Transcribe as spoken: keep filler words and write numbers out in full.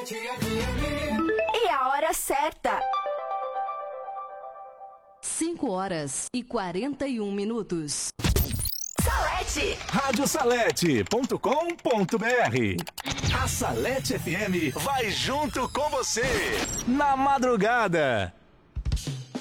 E a hora certa. cinco horas e quarenta e um minutos. Salete. rádio salete ponto com ponto br. A Salete F M vai junto com você na madrugada.